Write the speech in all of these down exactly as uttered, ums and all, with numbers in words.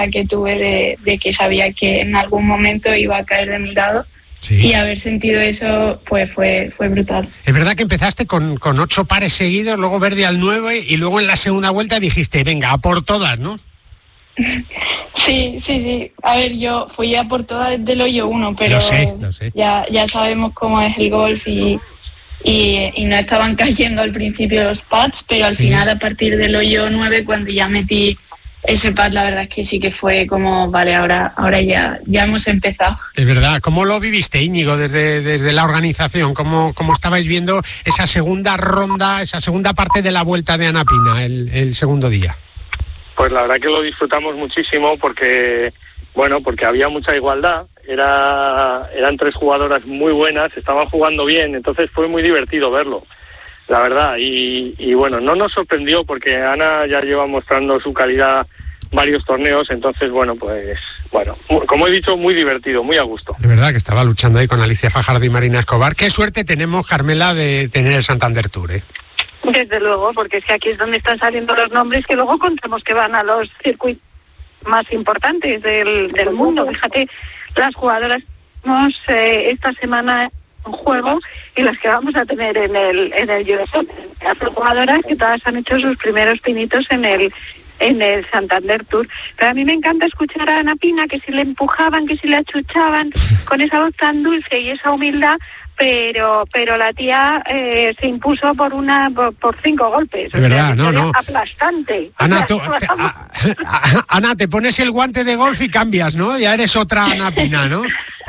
que tuve de, de que sabía que en algún momento iba a caer de mi lado. Sí. Y haber sentido eso, pues fue fue brutal. Es verdad que empezaste con, con ocho pares seguidos, luego verde al nueve y luego en la segunda vuelta dijiste, venga, a por todas, ¿no? Sí, sí, sí. A ver, yo fui a por todas desde el hoyo uno, pero lo sé, lo sé. Ya, ya sabemos cómo es el golf y, y, y no estaban cayendo al principio los pads, pero al sí. final a partir del hoyo nueve, cuando ya metí ese pad, la verdad es que sí que fue como, vale, ahora ahora ya ya hemos empezado. Es verdad. ¿Cómo lo viviste, Íñigo, desde, desde la organización? ¿Cómo, ¿Cómo estabais viendo esa segunda ronda, esa segunda parte de la Vuelta de Anapina, el, el segundo día? Pues la verdad que lo disfrutamos muchísimo porque, bueno, porque había mucha igualdad. Era eran tres jugadoras muy buenas, estaban jugando bien, entonces fue muy divertido verlo, la verdad, y, y bueno, no nos sorprendió porque Ana ya lleva mostrando su calidad varios torneos, entonces bueno, pues bueno, como he dicho, muy divertido, muy a gusto. De verdad que estaba luchando ahí con Alicia Fajardo y Marina Escobar. Qué suerte tenemos, Carmela, de tener el Santander Tour, ¿eh? Desde luego, porque es que aquí es donde están saliendo los nombres que luego contamos que van a los circuitos más importantes del, del mundo. Fíjate, las jugadoras tenemos eh, esta semana en juego y las que vamos a tener en el en el U S Open. Las jugadoras que todas han hecho sus primeros pinitos en el en el Santander Tour. Pero a mí me encanta escuchar a Ana Pina, que si le empujaban, que si le achuchaban, con esa voz tan dulce y esa humildad, pero pero la tía eh, se impuso por una por, por cinco golpes. De verdad, no, no. Aplastante. Ana, tú, te, a, a, Ana, te pones el guante de golf y cambias, ¿no? Ya eres otra Ana Pina, ¿no?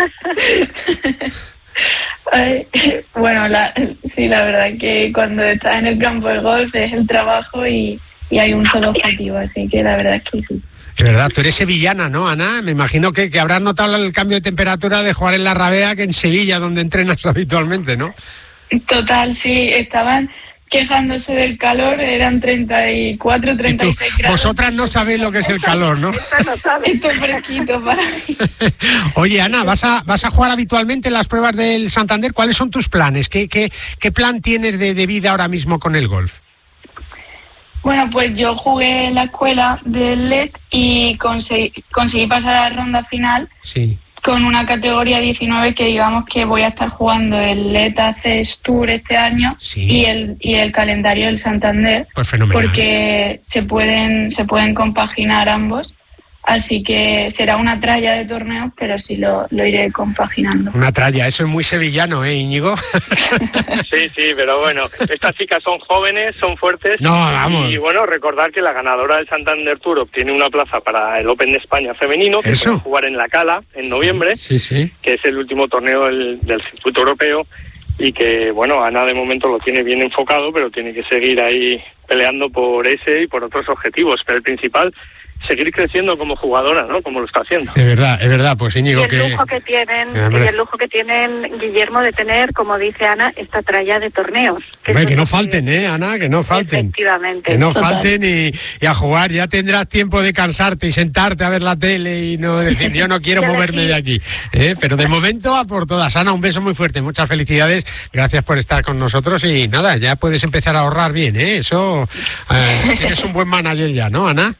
Ay, bueno, la, sí, la verdad que cuando estás en el campo de golf es el trabajo y, y hay un solo objetivo, así que la verdad es que sí. Es verdad, tú eres sevillana, ¿no, Ana? Me imagino que, que habrás notado el cambio de temperatura de jugar en la Rabea que en Sevilla, donde entrenas habitualmente, ¿no? Total, sí, estaban quejándose del calor, eran treinta y cuatro, treinta y seis grados. Vosotras no sabéis lo que es el calor, ¿no? Esto es fresquito para mí. Oye, Ana, ¿vas a vas a jugar habitualmente en las pruebas del Santander? ¿Cuáles son tus planes? ¿Qué, qué, qué plan tienes de, de vida ahora mismo con el golf? Bueno, pues yo jugué en la escuela del L E D y conseguí, conseguí pasar a la ronda final. Sí. Con una categoría diecinueve que digamos que voy a estar jugando el L E D A C E S Tour este año. Sí. y el y el calendario del Santander. Pues fenomenal. Porque se pueden se pueden compaginar ambos. Así que será una tralla de torneos, pero sí lo, lo iré compaginando. Una tralla, eso es muy sevillano, ¿eh, Íñigo? Sí, sí, pero bueno, estas chicas son jóvenes, son fuertes. No, vamos. Y bueno, recordar que la ganadora del Santander Tour obtiene una plaza para el Open de España femenino, que se va a jugar en La Cala en noviembre, sí, sí. que es el último torneo del, del circuito europeo. Y que, bueno, Ana de momento lo tiene bien enfocado, pero tiene que seguir ahí peleando por ese y por otros objetivos. Pero el principal, seguir creciendo como jugadora, ¿no? Como lo está haciendo. Es verdad, es verdad, pues Íñigo, y el que... lujo que tienen, sí, y el lujo que tienen, Guillermo, de tener, como dice Ana, esta tralla de torneos. Que, hombre, que no falten, ¿eh, Ana? Que no falten. Efectivamente. Que no Total. falten y, y a jugar. Ya tendrás tiempo de cansarte y sentarte a ver la tele y no decir, yo no quiero moverme de aquí. ¿Eh? Pero de momento a por todas. Ana, un beso muy fuerte, muchas felicidades. Gracias por estar con nosotros y nada, ya puedes empezar a ahorrar bien, ¿eh? Eso, eh, tienes un buen manager ya, ¿no, Ana?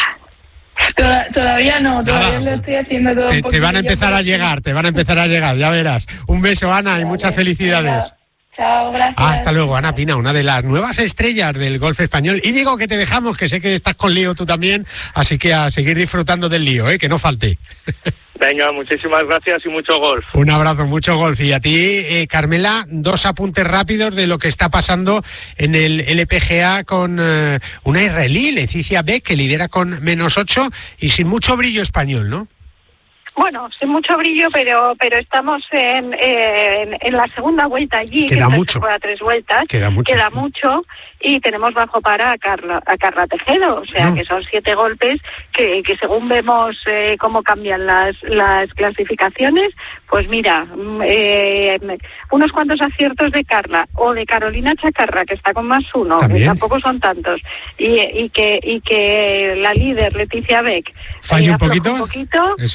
Todavía no, todavía Nada. Lo estoy haciendo todo. Te, te van a empezar a llegar, te van a empezar a llegar, ya verás. Un beso, Ana, vale, y muchas felicidades. Chao, gracias. Hasta luego, Ana Pina, una de las nuevas estrellas del golf español. Y digo que te dejamos, que sé que estás con lío tú también, así que a seguir disfrutando del lío, ¿eh? Que no falte. Venga, muchísimas gracias y mucho golf. Un abrazo, mucho golf. Y a ti, eh, Carmela, dos apuntes rápidos de lo que está pasando en el L P G A con eh, una israelí, Leticia Beck, que lidera con menos ocho y sin mucho brillo español, ¿no? Bueno, sin mucho brillo, pero pero estamos en, en, en la segunda vuelta allí. Queda mucho. Para tres vueltas. Queda mucho. Queda mucho y tenemos bajo para a Carla, a Carla Tejedo, o sea, no. que son siete golpes que, que según vemos eh, cómo cambian las, las clasificaciones, pues mira, eh, unos cuantos aciertos de Carla o de Carolina Chacarra, que está con más uno, ¿también? Que tampoco son tantos, y, y que y que la líder Leticia Beck falla un poquito, un poquito eso es. y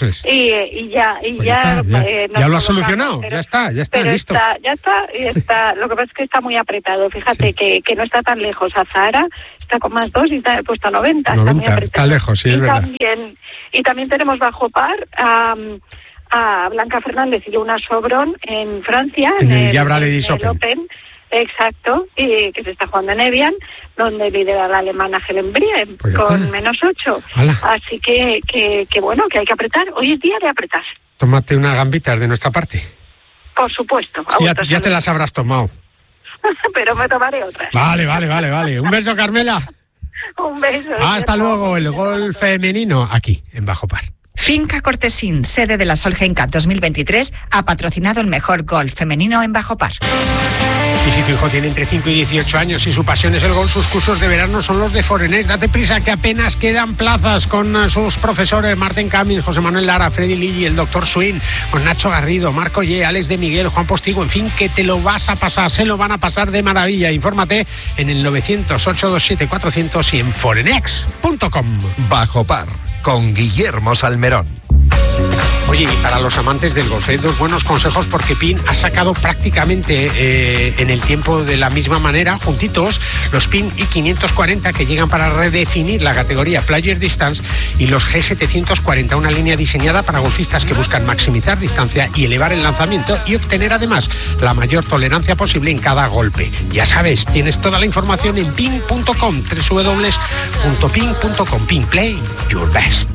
y ya, y pues ya, ya, ya, eh, ya lo has solucionado, pero, ya está, ya está, pero listo. Está, ya está, y está, lo que pasa es que está muy apretado, fíjate sí. que, que no está tan lejos. Azahara está con más dos y está puesto a noventa, noventa, está muy apretado. Está lejos, sí, y es verdad. También, y también tenemos bajo par a, a Blanca Fernández y Luna Sobrón en Francia, en, en el Jabra Ladies Open. Open. Exacto, y que se está jugando en Evian, donde lidera la alemana Helen Briem, pues con está. menos ocho. Hola. Así que, que, que bueno, que hay que apretar. Hoy es día de apretar. Tómate unas gambitas de nuestra parte. Por supuesto. Sí, ya, ya te las habrás tomado. Pero me tomaré otras. Vale, vale, vale, vale. Un beso, Carmela. Un beso. Hasta luego, el golf femenino aquí, en Bajo Par. Finca Cortesín, sede de la Solheim Cup dos mil veintitrés, ha patrocinado el mejor golf femenino en Bajo Par. Y si tu hijo tiene entre cinco y dieciocho años y su pasión es el golf, sus cursos de verano son los de Forenex. Date prisa que apenas quedan plazas con sus profesores Martín Camins, José Manuel Lara, Freddy Lilli, el doctor Swin, con Nacho Garrido, Marco Ye, Alex de Miguel, Juan Postigo, en fin, que te lo vas a pasar, se lo van a pasar de maravilla. Infórmate en el novecientos, ocho dos siete, cuatrocientos y en forenex punto com. Bajo Par, con Guillermo Salmerón. Oye, y para los amantes del golf, ¿eh? dos buenos consejos porque Pin ha sacado prácticamente eh, en el tiempo de la misma manera, juntitos, los Pin I quinientos cuarenta que llegan para redefinir la categoría Player Distance y los G setecientos cuarenta, una línea diseñada para golfistas que buscan maximizar distancia y elevar el lanzamiento y obtener además la mayor tolerancia posible en cada golpe. Ya sabes, tienes toda la información en pin punto com, doble u doble u doble u punto pin punto com. Pin, play your best.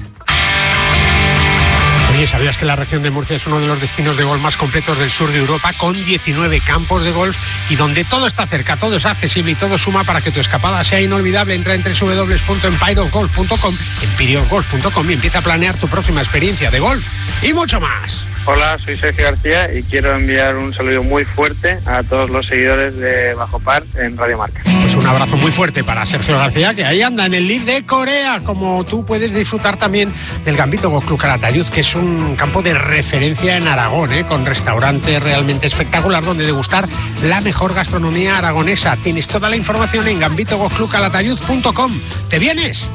Oye, ¿sabías que la región de Murcia es uno de los destinos de golf más completos del sur de Europa, con diecinueve campos de golf y donde todo está cerca, todo es accesible y todo suma para que tu escapada sea inolvidable? Entra en doble u doble u doble u punto empire of golf punto com, empire of golf punto com y empieza a planear tu próxima experiencia de golf y mucho más. Hola, soy Sergio García y quiero enviar un saludo muy fuerte a todos los seguidores de Bajo Par en Radio Marca. Pues un abrazo muy fuerte para Sergio García, que ahí anda en el lead de Corea, como tú puedes disfrutar también del Gambito Golf Club Calatayud, que es un campo de referencia en Aragón, ¿eh? Con restaurante realmente espectacular donde degustar la mejor gastronomía aragonesa. Tienes toda la información en gambito golf club calatayud punto com. ¿Te vienes?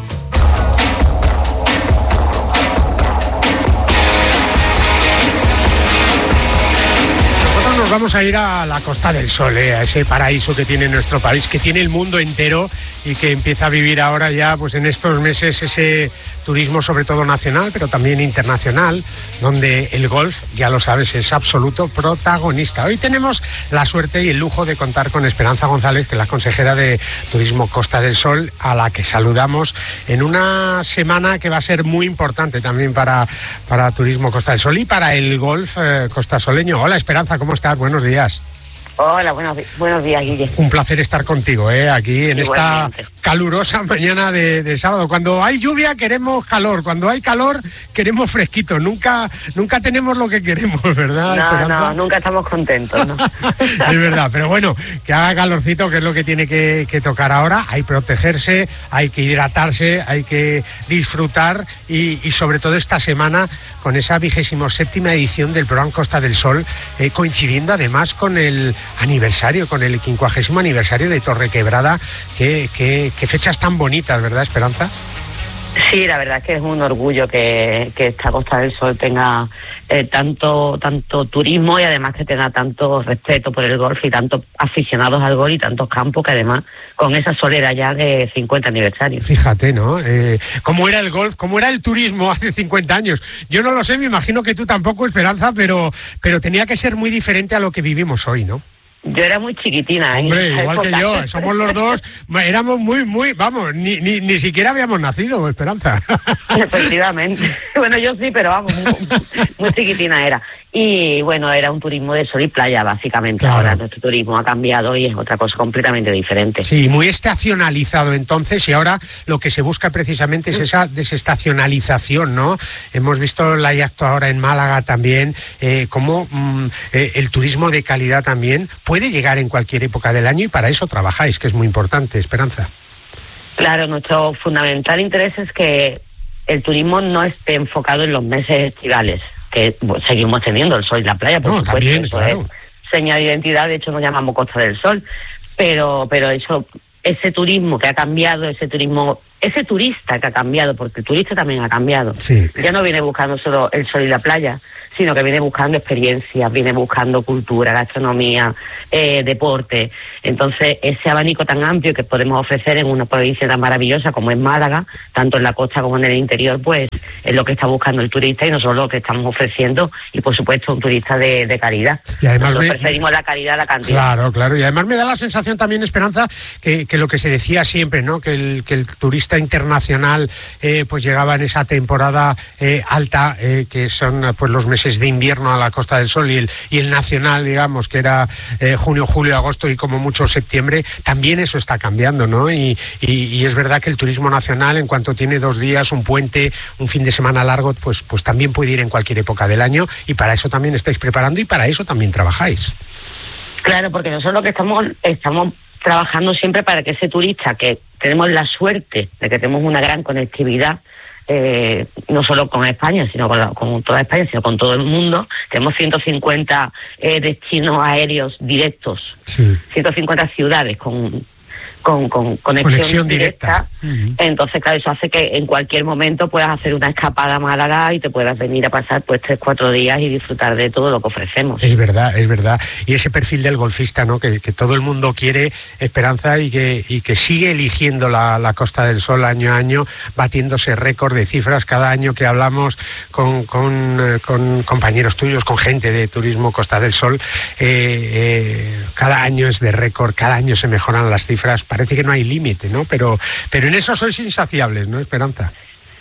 Nos vamos a ir a la Costa del Sol, ¿eh? A ese paraíso que tiene nuestro país, que tiene el mundo entero y que empieza a vivir ahora ya, pues en estos meses, ese turismo sobre todo nacional, pero también internacional, donde el golf, ya lo sabes, es absoluto protagonista. Hoy tenemos la suerte y el lujo de contar con Esperanza González, que es la consejera de Turismo Costa del Sol, a la que saludamos en una semana que va a ser muy importante también para, para Turismo Costa del Sol y para el golf eh, costasoleño. Hola Esperanza, ¿cómo estás? Buenos días. Hola, buenos, buenos días, Guille. Un placer estar contigo, ¿eh? Aquí en igualmente. Esta calurosa mañana de, de sábado. Cuando hay lluvia queremos calor, cuando hay calor queremos fresquito. Nunca nunca tenemos lo que queremos, ¿verdad? No, Esperanza? no, nunca estamos contentos, ¿no? Es verdad, pero bueno, que haga calorcito, que es lo que tiene que, que tocar ahora. Hay que protegerse, hay que hidratarse, hay que disfrutar y, y sobre todo esta semana con esa vigésimo séptima edición del programa Costa del Sol, eh, coincidiendo además con el aniversario, con el quincuagésimo aniversario de Torrequebrada. Qué, qué, qué fechas tan bonitas, ¿verdad, Esperanza? Sí, la verdad es que es un orgullo que, que esta Costa del Sol tenga eh, tanto tanto turismo y además que tenga tanto respeto por el golf y tantos aficionados al golf y tantos campos, que además con esa solera ya de cincuenta aniversario. Fíjate, ¿no? Eh, ¿Cómo era el golf? ¿Cómo era el turismo hace cincuenta años? Yo no lo sé, me imagino que tú tampoco, Esperanza, pero, pero tenía que ser muy diferente a lo que vivimos hoy, ¿no? Yo era muy chiquitina. Hombre, igual época. Que yo, somos los dos, éramos muy, muy, vamos, ni, ni, ni siquiera habíamos nacido, Esperanza. Efectivamente. Bueno, yo sí, pero vamos, muy, muy chiquitina era. Y bueno, era un turismo de sol y playa, básicamente. Claro. Ahora nuestro turismo ha cambiado y es otra cosa completamente diferente. Sí, muy estacionalizado entonces, y ahora lo que se busca precisamente es esa desestacionalización, ¿no? Hemos visto la Yacto ahora en Málaga también, eh, cómo mm, eh, el turismo de calidad también puede llegar en cualquier época del año y para eso trabajáis, que es muy importante, Esperanza. Claro, nuestro fundamental interés es que el turismo no esté enfocado en los meses estivales, que bueno, seguimos teniendo el sol y la playa, por no, supuesto, también, eso claro. Es señal de identidad, de hecho nos llamamos Costa del Sol, pero pero eso ese turismo que ha cambiado, ese turismo, ese turista que ha cambiado, porque el turista también ha cambiado. Sí. Ya no viene buscando solo el sol y la playa, sino que viene buscando experiencias, viene buscando cultura, gastronomía, eh, deporte. Entonces, ese abanico tan amplio que podemos ofrecer en una provincia tan maravillosa como es Málaga, tanto en la costa como en el interior, pues es lo que está buscando el turista y nosotros lo que estamos ofreciendo, y por supuesto un turista de, de calidad. Y además nosotros me... preferimos la calidad a la cantidad. Claro, claro, y además me da la sensación también, Esperanza, que, que lo que se decía siempre, ¿no? Que el, que el turista internacional eh, pues llegaba en esa temporada eh, alta, eh, que son pues los meses de invierno a la Costa del Sol, y el, y el nacional, digamos, que era eh, junio, julio, agosto y como mucho septiembre, también eso está cambiando, ¿no? Y, y, y es verdad que el turismo nacional, en cuanto tiene dos días, un puente, un fin de semana largo, pues, pues también puede ir en cualquier época del año, y para eso también estáis preparando y para eso también trabajáis. Claro, porque nosotros lo que estamos, estamos trabajando siempre para que ese turista, que tenemos la suerte de que tenemos una gran conectividad, Eh, no solo con España, sino con, la, con toda España, sino con todo el mundo. Tenemos ciento cincuenta eh, destinos aéreos directos, sí. ciento cincuenta ciudades con, con, con conexión, conexión directa. directa. Uh-huh. Entonces, claro, eso hace que en cualquier momento puedas hacer una escapada a Málaga y te puedas venir a pasar pues tres, cuatro días y disfrutar de todo lo que ofrecemos. Es verdad, es verdad. Y ese perfil del golfista, ¿no? Que, que todo el mundo quiere, Esperanza, y que, y que sigue eligiendo la, la Costa del Sol año a año, batiéndose récord de cifras cada año que hablamos con, con, con compañeros tuyos, con gente de Turismo Costa del Sol. Eh, eh, cada año es de récord, cada año se mejoran las cifras. Parece que no hay límite, ¿no? Pero, pero en eso sois insaciables, ¿no, Esperanza?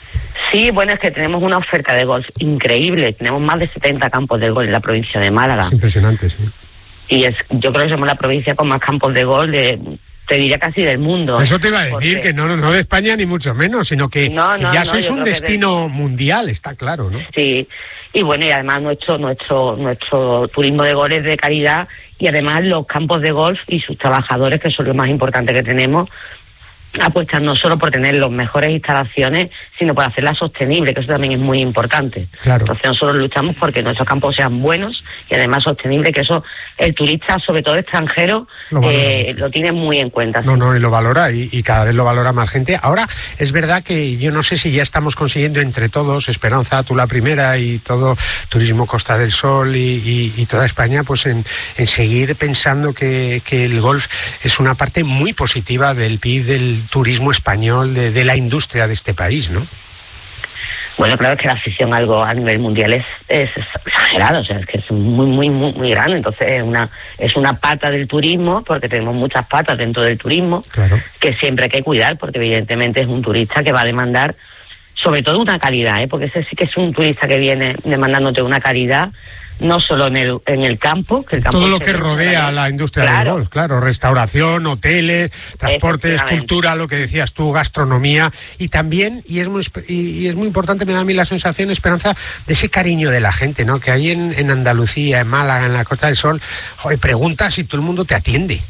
Sí, bueno, es que tenemos una oferta de golf increíble. Tenemos más de setenta campos de golf en la provincia de Málaga. Es impresionante, sí. Y es, yo creo que somos la provincia con más campos de golf de, te diría casi del mundo. Eso te iba a decir, porque... que no, no de España ni mucho menos, sino que, no, que no, ya no, sois un destino de... mundial, está claro, ¿no? Sí, y bueno, y además nuestro, nuestro, nuestro turismo de golf es de calidad, y además los campos de golf y sus trabajadores, que son lo más importante que tenemos, apuestan no solo por tener las mejores instalaciones, sino por hacerlas sostenibles, que eso también es muy importante. Claro. Entonces nosotros luchamos porque nuestros campos sean buenos y además sostenibles, que eso el turista, sobre todo extranjero, lo, eh, lo tiene muy en cuenta. No, ¿sí? no, y lo valora, y, y cada vez lo valora más gente. Ahora, es verdad que yo no sé si ya estamos consiguiendo entre todos, Esperanza, tú la primera, y todo Turismo Costa del Sol y, y, y toda España, pues en, en seguir pensando que, que el golf es una parte muy positiva del P I B, del turismo español, de, de la industria de este país, ¿no? Bueno, claro, es que la afición algo a nivel mundial es, es exagerado, o sea, es que es muy, muy, muy, muy grande. Entonces es una, es una pata del turismo, porque tenemos muchas patas dentro del turismo, claro, que siempre hay que cuidar, porque evidentemente es un turista que va a demandar sobre todo una calidad, ¿eh? Porque ese sí que es un turista que viene demandándote una calidad, no solo en el en el campo, que el campo todo lo que rodea a la industria claro. del golf, claro, restauración, hoteles, transportes, cultura, lo que decías tú, gastronomía, y también, y es muy y, y es muy importante, me da a mí la sensación, Esperanza, de ese cariño de la gente, ¿no? Que hay en, en Andalucía, en Málaga, en la Costa del Sol, joder, preguntas y todo el mundo te atiende.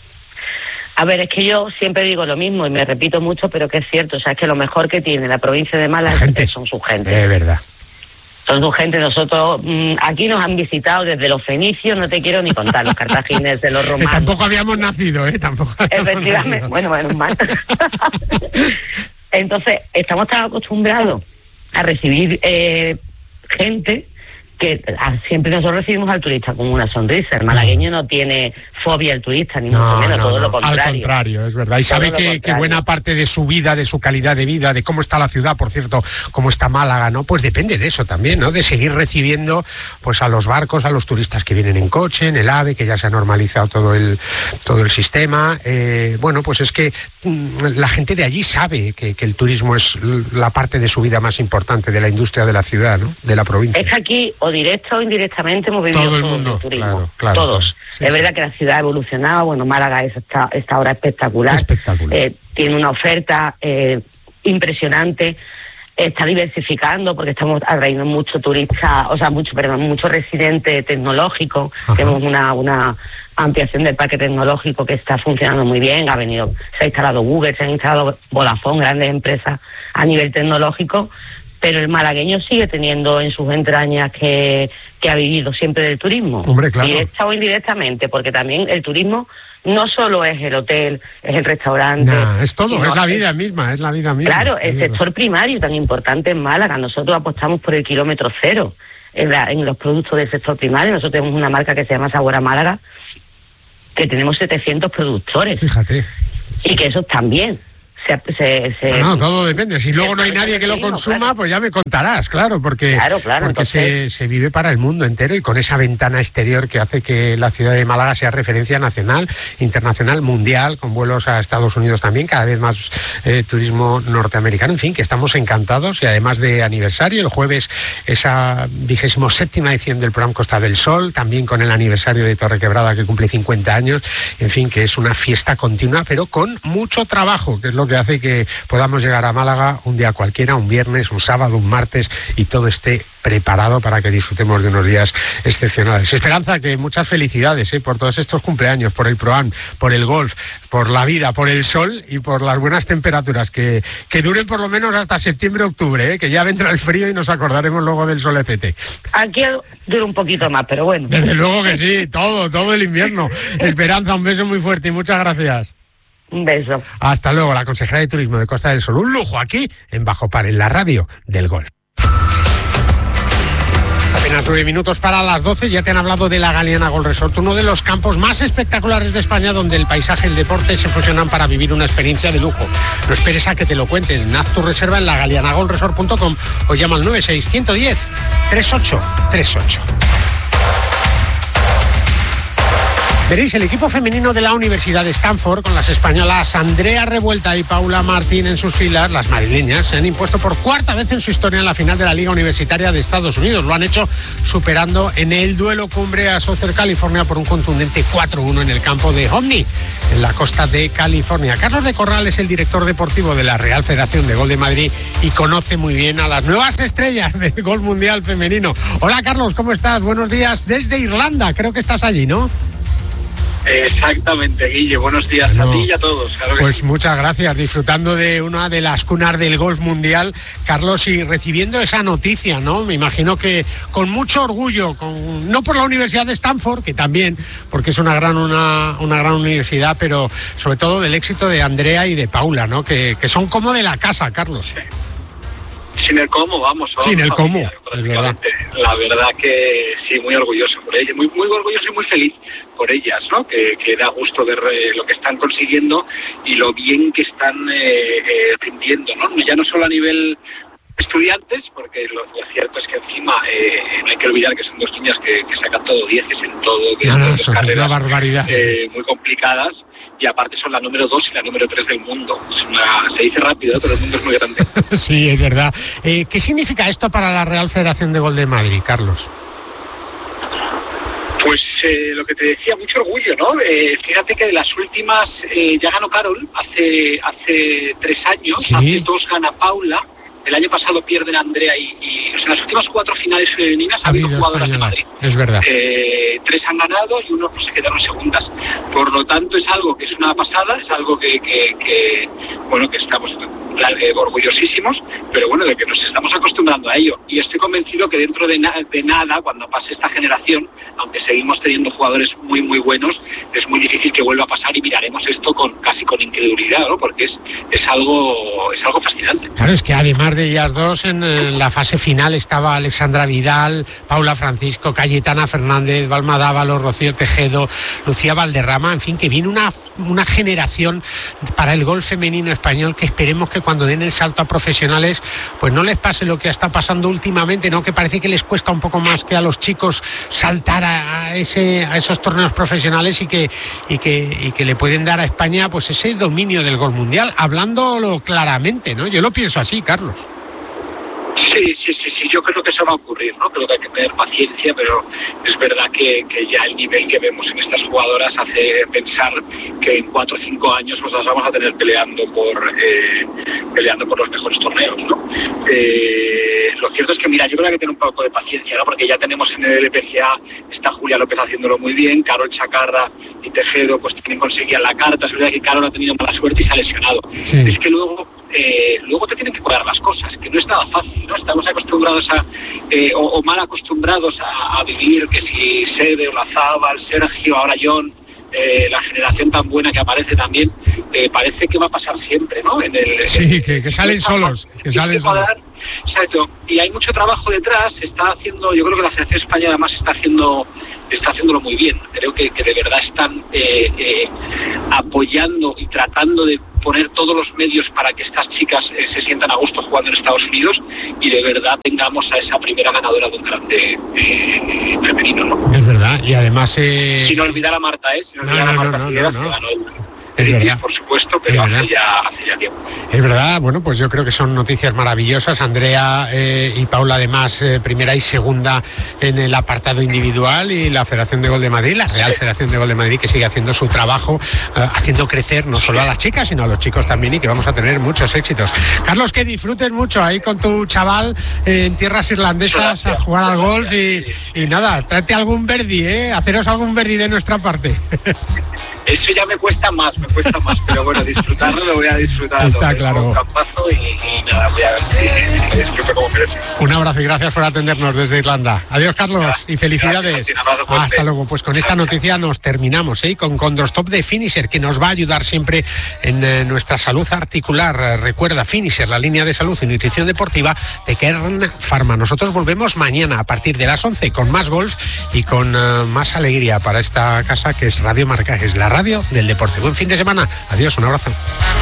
A ver, es que yo siempre digo lo mismo y me repito mucho, pero que es cierto, o sea, es que lo mejor que tiene la provincia de Málaga gente. son su gente. Es verdad. Son su gente. Nosotros, mmm, aquí nos han visitado desde los fenicios, no te quiero ni contar, los cartagineses, los romanos. Que tampoco habíamos nacido, ¿eh? Tampoco habíamos Efectivamente, nacido. Bueno, bueno, mal. Entonces, estamos tan acostumbrados a recibir eh, gente que siempre nosotros recibimos al turista con una sonrisa. El malagueño no tiene fobia al turista, ni no, mucho menos, no, todo no. lo contrario. Al contrario, es verdad. Y todo sabe que, que buena parte de su vida, de su calidad de vida, de cómo está la ciudad, por cierto, cómo está Málaga, ¿no? Pues depende de eso también, ¿no? De seguir recibiendo pues a los barcos, a los turistas que vienen en coche, en el AVE, que ya se ha normalizado todo el todo el sistema. Eh, bueno, pues es que mmm, la gente de allí sabe que, que el turismo es la parte de su vida más importante, de la industria de la ciudad, ¿no? De la provincia. Es que aquí, o directo o indirectamente, hemos vivido todo el todo mundo, el turismo. Claro, claro, todos. Claro. Sí, es sí. verdad que la ciudad ha evolucionado. Bueno, Málaga es esta, esta hora espectacular. Espectacular. Eh, tiene una oferta eh, impresionante. Está diversificando porque estamos atrayendo mucho turista, o sea, mucho, perdón, mucho residente tecnológico. Ajá. Tenemos una, una ampliación del parque tecnológico que está funcionando muy bien. Ha venido, se ha instalado Google, se han instalado Vodafone, grandes empresas a nivel tecnológico. Pero el malagueño sigue teniendo en sus entrañas que, que ha vivido siempre del turismo. Hombre, claro. Directa o indirectamente, porque también el turismo no solo es el hotel, es el restaurante. Nah, es todo, sino, es la vida misma, es la vida misma. Claro, el sector primario tan importante en Málaga. Nosotros apostamos por el kilómetro cero en, la, en los productos del sector primario. Nosotros tenemos una marca que se llama Sabor a Málaga, que tenemos setecientos productores. Fíjate. Y que esos también. Se, se, se, no, no, todo depende. Si luego no hay nadie que lo consuma, claro, pues ya me contarás, claro, porque, claro, claro, porque entonces... se, se vive para el mundo entero y con esa ventana exterior que hace que la ciudad de Málaga sea referencia nacional, internacional, mundial, con vuelos a Estados Unidos también, cada vez más eh, turismo norteamericano. En fin, que estamos encantados y además de aniversario, el jueves esa vigésimo séptima edición del programa Costa del Sol, también con el aniversario de Torrequebrada que cumple cincuenta años. En fin, que es una fiesta continua, pero con mucho trabajo, que es lo que hace que podamos llegar a Málaga un día cualquiera, un viernes, un sábado, un martes, y todo esté preparado para que disfrutemos de unos días excepcionales. Esperanza, que muchas felicidades ¿eh? por todos estos cumpleaños, por el ProAm, por el golf, por la vida, por el sol y por las buenas temperaturas, que, que duren por lo menos hasta septiembre-octubre, ¿eh? que ya vendrá el frío y nos acordaremos luego del solepete. Aquí dura un poquito más, pero bueno. Desde luego que sí, todo, todo el invierno. Esperanza, un beso muy fuerte y muchas gracias. Un beso. Hasta luego, la consejera de Turismo de Costa del Sol. Un lujo aquí en Bajo Par, en la radio del golf. Apenas nueve minutos para las doce, ya te han hablado de la Galeana Golf Resort, uno de los campos más espectaculares de España, donde el paisaje y el deporte se fusionan para vivir una experiencia de lujo. No esperes a que te lo cuenten, haz tu reserva en la galeana golf resort punto com o llama al nueve seis uno uno cero tres ocho tres ocho. Veréis, el equipo femenino de la Universidad de Stanford, con las españolas Andrea Revuelta y Paula Martín en sus filas, las madrileñas, se han impuesto por cuarta vez en su historia en la final de la Liga Universitaria de Estados Unidos. Lo han hecho superando en el duelo cumbre a Southern California por un contundente cuatro uno en el campo de Omni, en la costa de California. Carlos de Corral es el director deportivo de la Real Federación de Golf de Madrid y conoce muy bien a las nuevas estrellas del golf mundial femenino. Hola Carlos, ¿cómo estás? Buenos días desde Irlanda, creo que estás allí, ¿no? Exactamente, Guille, buenos días no. a ti y a todos. Claro pues sí. Muchas gracias, disfrutando de una de las cunas del golf mundial, Carlos, y recibiendo esa noticia, ¿no? Me imagino que con mucho orgullo, con, no por la Universidad de Stanford, que también, porque es una gran, una, una gran universidad, pero sobre todo del éxito de Andrea y de Paula, ¿no? Que, que son como de la casa, Carlos. Sí. Sin el cómo, vamos. Sin el cómo, es verdad. La verdad que sí, muy orgulloso por ellas, muy, muy orgulloso y muy feliz por ellas, ¿no? Que, que da gusto ver eh, lo que están consiguiendo y lo bien que están eh, eh, rindiendo, ¿no? Ya no solo a nivel estudiantes, porque lo, lo cierto es que encima eh, no hay que olvidar que son dos niñas que, que sacan todo dieces en todo, que no, no, son carreras, una barbaridad. Eh, muy complicadas. Y aparte son la número dos y la número tres del mundo. Es una, se dice rápido, pero el mundo es muy grande. Sí, es verdad. Eh, ¿Qué significa esto para la Real Federación de Golf de Madrid, Carlos? Pues eh, lo que te decía, mucho orgullo, ¿no? Eh, fíjate que de las últimas, eh, ya ganó Carol hace hace tres años, ¿sí? Hace dos gana Paula. El año pasado pierden Andrea y, y o sea, las últimas cuatro finales femeninas ha habido jugadoras de Madrid. Es verdad. Eh, tres han ganado y uno pues, se quedaron segundas. Por lo tanto, es algo que es una pasada, es algo que, que, que bueno, que estamos eh, orgullosísimos, pero bueno, de que nos estamos acostumbrando a ello. Y estoy convencido que dentro de, na- de nada, cuando pase esta generación, aunque seguimos teniendo jugadores muy, muy buenos, es muy difícil que vuelva a pasar y miraremos esto con casi con incredulidad, ¿no? Porque es, es algo es algo fascinante. Claro, es que además de ellas dos, en, en la fase final estaba Alexandra Vidal, Paula Francisco, Cayetana Fernández, Balma Dávalos, Rocío Tejedo, Lucía Valderrama, en fin, que viene una, una generación para el golf femenino español que esperemos que cuando den el salto a profesionales, pues no les pase lo que está pasando últimamente, ¿no? Que parece que les cuesta un poco más que a los chicos saltar a, a, ese, a esos torneos profesionales y que, y, que, y que le pueden dar a España pues ese dominio del golf mundial, hablándolo claramente, ¿no? Yo lo pienso así, Carlos. Sí, sí, sí, sí, yo creo que eso va a ocurrir, ¿no? Creo que hay que tener paciencia, pero es verdad que, que ya el nivel que vemos en estas jugadoras hace pensar que en cuatro o cinco años pues las vamos a tener peleando por eh, peleando por los mejores torneos, ¿no? Eh, lo cierto es que, mira, yo creo que hay que tener un poco de paciencia, ¿no? Porque ya tenemos en el L P G A, está Julia López haciéndolo muy bien, Carol Chacarra y Tejedo pues tienen conseguido la carta, es verdad que Carol ha tenido mala suerte y se ha lesionado. Sí. Es que luego eh, luego te tienen que cuadrar las cosas, que no es nada fácil, ¿no? Estamos acostumbrados a, eh, o, o mal acostumbrados a, a vivir, que si Sede, Olazábal, Sergio, ahora John, eh, la generación tan buena que aparece también, eh, parece que va a pasar siempre, ¿no? En el, sí, en, que, que salen solos, que salen solos. Exacto, y hay mucho trabajo detrás, se está haciendo, yo creo que la Selección Española además está haciendo, está haciéndolo muy bien, creo que, que de verdad están eh, eh, apoyando y tratando de poner todos los medios para que estas chicas eh, se sientan a gusto jugando en Estados Unidos y de verdad tengamos a esa primera ganadora de un grande eh, femenino, ¿no? Es verdad, y además... Eh... Sin olvidar a Marta, ¿eh? Sin olvidar no, no, a Marta no, Figueras, no, no, no. que ganó el... Es verdad. Por supuesto, pero hace ya, hace ya tiempo. Es verdad, bueno, pues yo creo que son noticias maravillosas. Andrea eh, y Paula, además, eh, primera y segunda en el apartado individual, y la Federación de Gol de Madrid, la Real Federación de Gol de Madrid, que sigue haciendo su trabajo, eh, haciendo crecer no solo a las chicas, sino a los chicos también, y que vamos a tener muchos éxitos. Carlos, que disfrutes mucho ahí con tu chaval eh, en tierras irlandesas a jugar al golf y, y nada, tráete algún birdie, ¿eh? Haceros algún birdie de nuestra parte. Eso ya me cuesta más, me cuesta más, pero bueno, disfrutarlo lo voy a disfrutar. Está claro. Un campazo y, y nada, voy a ver si, si disfruto como merece. Un abrazo y gracias por atendernos desde Irlanda. Adiós, Carlos, gracias, y felicidades. Gracias, hasta luego. Pues con esta noticia nos terminamos, ¿eh? Con Condrostop de Finisher, que nos va a ayudar siempre en eh, nuestra salud articular. Recuerda, Finisher, la línea de salud y nutrición deportiva de Kern Pharma. Nosotros volvemos mañana a partir de las once con más golf y con uh, más alegría para esta casa que es Radio Marca, que es la radio del deporte. Buen fin de semana. Adiós, un abrazo.